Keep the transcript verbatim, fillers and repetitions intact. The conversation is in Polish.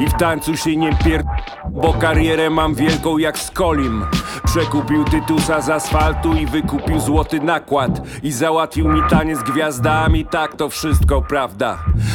I w tańcu się nie pier... bo karierę mam wielką jak Skolim. Przekupił Tytusa z asfaltu i wykupił złoty nakład. I załatwił mi taniec z gwiazdami, tak to wszystko prawda.